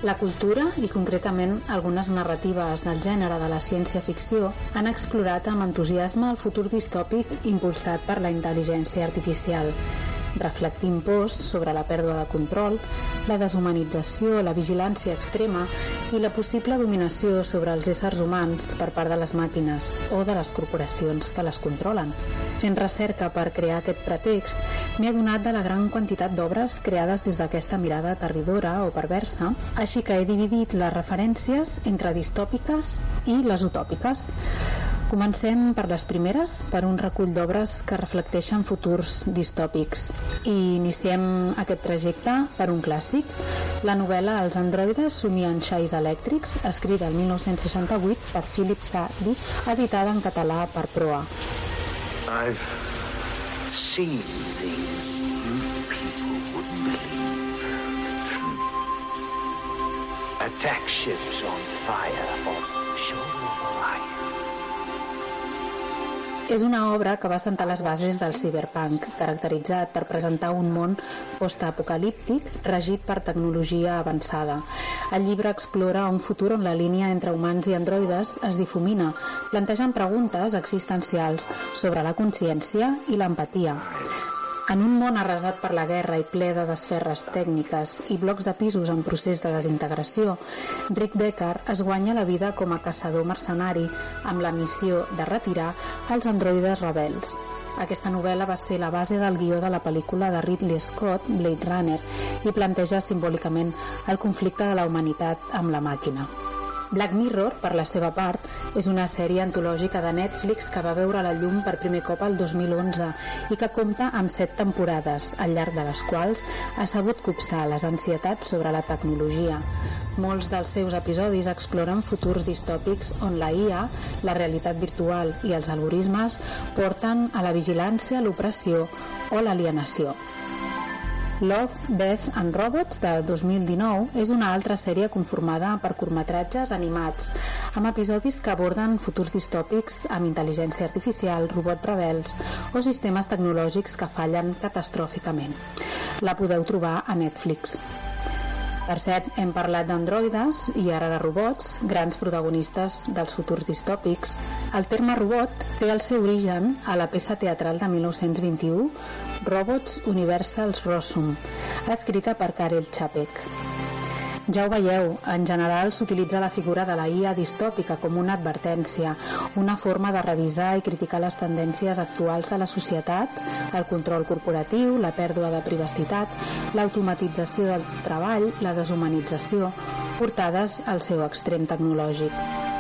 La cultura, i concretament algunes narratives del gènere de la ciència-ficció, han explorat amb entusiasme el futur distòpic impulsat per la intel·ligència artificial, reflectint pors sobre la pèrdua de control, la deshumanització, la vigilància extrema i la possible dominació sobre els éssers humans per part de les màquines o de les corporacions que les controlen. Fent recerca per crear aquest pretext, m'he adonat de la gran quantitat d'obres creades des d'aquesta mirada aterridora o perversa, així que he dividit les referències entre distòpiques i les utòpiques. Comencem per les primeres, per un recull d'obres que reflecteixen futurs distòpics. I iniciem aquest trajecte per un clàssic, la novel·la Els androides somien xais elèctrics, escrita el 1968 per Philip K. Dick, editada en català per Proa. I've seen things you people wouldn't believe. Attack ships on fire on shore of Orion. És una obra que va assentar les bases del ciberpunk, caracteritzat per presentar un món postapocalíptic regit per tecnologia avançada. El llibre explora un futur on la línia entre humans i androides es difumina, plantejant preguntes existencials sobre la consciència i l'empatia. En un món arrasat per la guerra i ple de desferres tècniques i blocs de pisos en procés de desintegració, Rick Deckard es guanya la vida com a caçador mercenari amb la missió de retirar els androides rebels. Aquesta novel·la va ser la base del guió de la pel·lícula de Ridley Scott, Blade Runner, i planteja simbòlicament el conflicte de la humanitat amb la màquina. Black Mirror, per la seva part, és una sèrie antològica de Netflix que va veure la llum per primer cop el 2011 i que compta amb 7 temporades, al llarg de les quals ha sabut copsar les ansietats sobre la tecnologia. Molts dels seus episodis exploren futurs distòpics on la IA, la realitat virtual i els algoritmes porten a la vigilància, l'opressió o l'alienació. Love, Death and Robots, de 2019, és una altra sèrie conformada per curtmetratges animats, amb episodis que aborden futurs distòpics amb intel·ligència artificial, robots rebels o sistemes tecnològics que fallen catastròficament. La podeu trobar a Netflix. Per cert, hem parlat d'androides i ara de robots, grans protagonistes dels futurs distòpics. El terme robot té el seu origen a la peça teatral de 1921, Robots Universals Rossum, escrita per Karel Čapek. Ja ho veieu, en general s'utilitza la figura de la IA distòpica com una advertència, una forma de revisar i criticar les tendències actuals de la societat, el control corporatiu, la pèrdua de privacitat, l'automatització del treball, la deshumanització, portades al seu extrem tecnològic.